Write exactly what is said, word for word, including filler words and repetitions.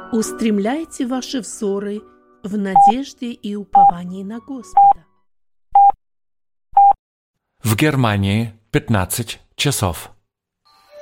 Устремляйте ваши взоры в надежде и уповании на Господа. В Германии пятнадцать часов.